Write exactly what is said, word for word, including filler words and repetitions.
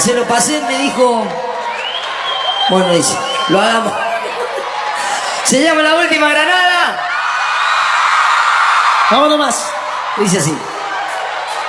se lo pasé, me dijo... Bueno, dice, lo hagamos. Se llama La Última Granada. Vámonos más. Dice así.